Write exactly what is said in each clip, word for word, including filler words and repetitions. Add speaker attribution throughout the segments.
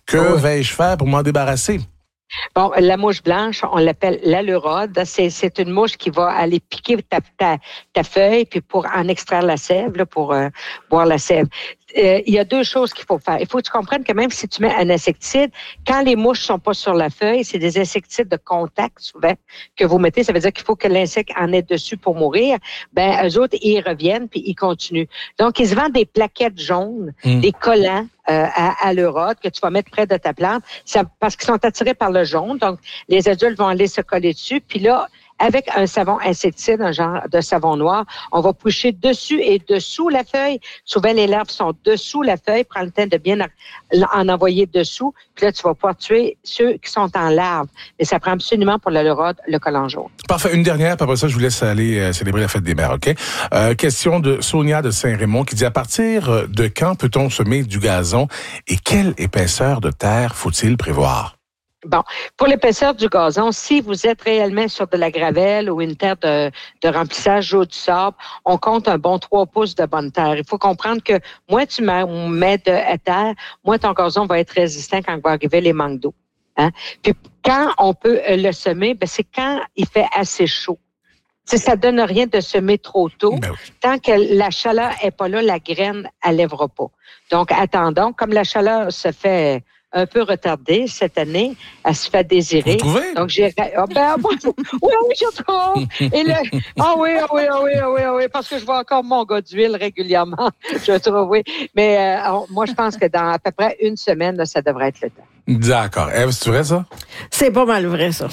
Speaker 1: Que
Speaker 2: oui.
Speaker 1: vais-je faire pour m'en débarrasser?
Speaker 2: Bon, la mouche blanche, on l'appelle l'aleurode. C'est, c'est une mouche qui va aller piquer ta, ta, ta feuille puis pour en extraire la sève, là, pour euh, boire la sève. Euh, il y a deux choses qu'il faut faire. Il faut que tu comprennes que même si tu mets un insecticide, quand les mouches sont pas sur la feuille, c'est des insecticides de contact souvent que vous mettez. Ça veut dire qu'il faut que l'insecte en ait dessus pour mourir. Ben, eux autres, ils reviennent puis ils continuent. Donc, ils se vendent des plaquettes jaunes, mmh. des collants euh, à, à l'eurode que tu vas mettre près de ta plante. Ça, parce qu'ils sont attirés par le jaune. Donc, les adultes vont aller se coller dessus. Puis là, avec un savon insecticide, un genre de savon noir, on va coucher dessus et dessous la feuille. Souvent, les larves sont dessous la feuille. Prends le temps de bien en envoyer dessous. Puis là, tu vas pouvoir tuer ceux qui sont en larves. Mais ça prend absolument pour l'aleurode le collant jaune.
Speaker 1: Parfait. Une dernière, puis après ça, je vous laisse aller euh, célébrer la fête des mères, OK? Euh, question de Sonia de Saint-Raymond qui dit, à partir de quand peut-on semer du gazon et quelle épaisseur de terre faut-il prévoir?
Speaker 2: Bon, pour l'épaisseur du gazon, si vous êtes réellement sur de la gravelle ou une terre de, de remplissage ou du sable, on compte un bon trois pouces de bonne terre. Il faut comprendre que moins tu mets, mets de à terre, moins ton gazon va être résistant quand va arriver les manques d'eau. Hein? Puis quand on peut le semer, ben c'est quand il fait assez chaud. Si ça donne rien de semer trop tôt. Ben oui. Tant que la chaleur est pas là, la graine, elle lèvera pas. Donc, attendons. Comme la chaleur se fait un peu retardée cette année, elle se fait désirer.
Speaker 1: Vous trouvez?
Speaker 2: Donc, j'ai... Oh, ben, oui, oui, je trouve. Et là, ah oui, ah oui, ah oui, ah oui, ah oui, parce que je vois encore mon gars d'huile régulièrement. Je trouve, oui. Mais euh, moi, je pense que dans à peu près une semaine, là, ça devrait être le temps.
Speaker 1: D'accord. Ève, c'est vrai, ça?
Speaker 3: C'est pas mal vrai, ça.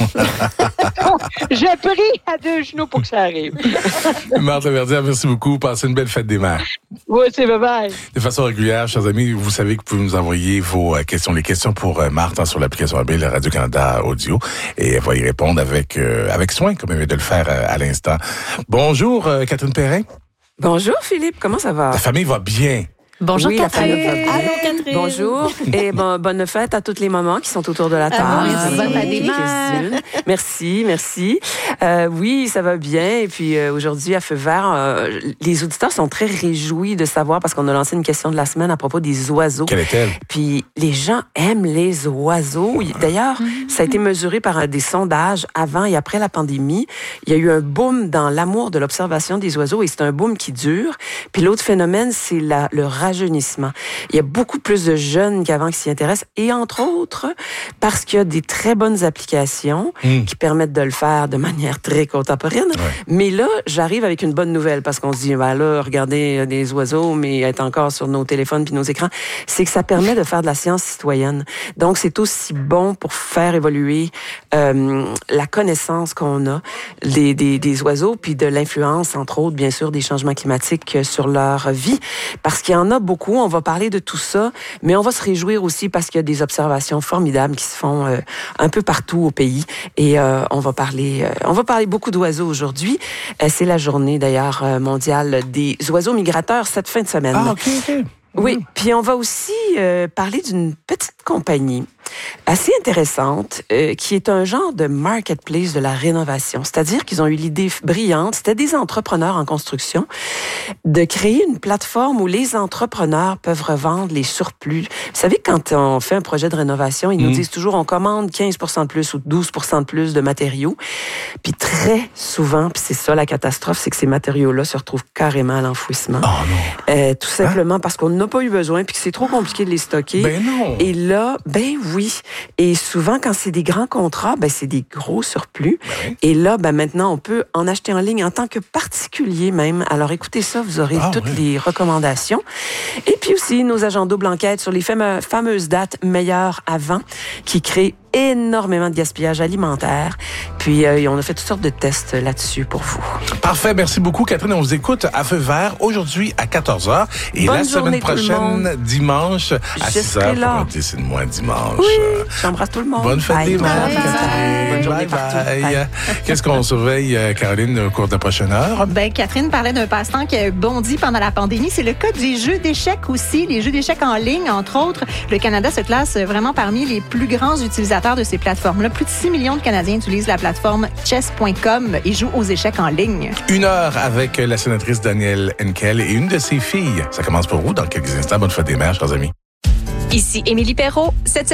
Speaker 2: Je prie à deux genoux pour que ça arrive.
Speaker 1: Marthe Laverdière, merci beaucoup. Passez une belle fête des mères.
Speaker 2: Oui, c'est bye-bye.
Speaker 1: De façon régulière, chers amis, vous savez que vous pouvez nous envoyer vos questions, les questions pour euh, Marthe hein, sur l'application mobile Radio-Canada Audio et elle va y répondre avec euh, avec soin, comme elle vient de le faire euh, à l'instant. Bonjour, euh, Catherine Perrin.
Speaker 4: Bonjour, Philippe. Comment ça va?
Speaker 1: La famille va bien.
Speaker 3: Bonjour,
Speaker 4: oui,
Speaker 3: Catherine.
Speaker 4: Allô, Catherine. Bonjour. Et bon, bonne fête à toutes les mamans qui sont autour de la table.
Speaker 3: Ah, oui, bonne fête des mères.
Speaker 4: Merci, merci. Euh, oui, ça va bien. Et puis euh, aujourd'hui, à Feu vert, euh, les auditeurs sont très réjouis de savoir parce qu'on a lancé une question de la semaine à propos des oiseaux.
Speaker 1: Quelle est-elle?
Speaker 4: Puis les gens aiment les oiseaux. D'ailleurs, ça a été mesuré par des sondages avant et après la pandémie. Il y a eu un boom dans l'amour de l'observation des oiseaux et c'est un boom qui dure. Puis l'autre phénomène, c'est la, le rajeunissement. Il y a beaucoup plus de jeunes qu'avant qui s'y intéressent et entre autres parce qu'il y a des très bonnes applications mmh. qui permettent de le faire de manière très contemporaine. Ouais. Mais là, j'arrive avec une bonne nouvelle parce qu'on se dit, ben là, regardez des oiseaux, mais être encore sur nos téléphones puis nos écrans, c'est que ça permet de faire de la science citoyenne. Donc, c'est aussi bon pour faire évoluer euh, la connaissance qu'on a des, des, des oiseaux puis de l'influence, entre autres, bien sûr, des changements climatiques sur leur vie. Parce qu'il y en a beaucoup, on va parler de tout ça, mais on va se réjouir aussi parce qu'il y a des observations formidables qui se font euh, un peu partout au pays. Et euh, on va parler, euh, on va parler beaucoup d'oiseaux aujourd'hui. Euh, c'est la journée d'ailleurs mondiale des oiseaux migrateurs cette fin de semaine.
Speaker 1: Ah, ok, ok.
Speaker 4: Oui, puis on va aussi euh, parler d'une petite compagnie assez intéressante euh, qui est un genre de marketplace de la rénovation. C'est-à-dire qu'ils ont eu l'idée brillante, c'était des entrepreneurs en construction, de créer une plateforme où les entrepreneurs peuvent revendre les surplus. Vous savez, quand on fait un projet de rénovation, ils mmh. nous disent toujours on commande quinze pour cent de plus ou douze pour cent de plus de matériaux. Puis très souvent, puis c'est ça la catastrophe, c'est que ces matériaux-là se retrouvent carrément à l'enfouissement.
Speaker 1: Oh non!
Speaker 4: Euh, tout simplement hein? parce qu'on n'a pas eu besoin puis que c'est trop compliqué de les stocker.
Speaker 1: Ben non!
Speaker 4: Et là, ben oui. Et souvent, quand c'est des grands contrats, ben c'est des gros surplus.
Speaker 1: Ben.
Speaker 4: Et là, ben maintenant, on peut en acheter en ligne en tant que particulier même. Alors, écoutez ça, vous aurez ah, toutes oui. les recommandations. Et puis aussi, nos agents double enquête sur les fameux, fameuses dates meilleures avant qui créent énormément de gaspillage alimentaire. Puis, euh, on a fait toutes sortes de tests là-dessus pour vous.
Speaker 1: Parfait. Merci beaucoup, Catherine. On vous écoute à Feu vert aujourd'hui à quatorze heures. Et
Speaker 4: Bonne
Speaker 1: la semaine prochaine, dimanche, à
Speaker 4: Je
Speaker 1: six heures.
Speaker 4: Là.
Speaker 1: Pour c'est moi dimanche.
Speaker 4: Oui, j'embrasse tout le monde.
Speaker 1: Bonne fête
Speaker 4: bye.
Speaker 1: des mères,
Speaker 4: Catherine. Bonne journée partout.
Speaker 1: Bye. Bye. Qu'est-ce qu'on surveille, Caroline, au cours de la prochaine heure?
Speaker 3: Ben, Catherine parlait d'un passe-temps qui a bondi pendant la pandémie. C'est le cas des jeux d'échecs aussi. Les jeux d'échecs en ligne, entre autres. Le Canada se classe vraiment parmi les plus grands utilisateurs de ces plateformes-là. Plus de six millions de Canadiens utilisent la plateforme chess point com et jouent aux échecs en ligne.
Speaker 1: Une heure avec la sénatrice Danielle Henkel et une de ses filles. Ça commence pour vous dans quelques instants. Bonne fête des mères, chers amis.
Speaker 5: Ici Émilie Perrault. Cette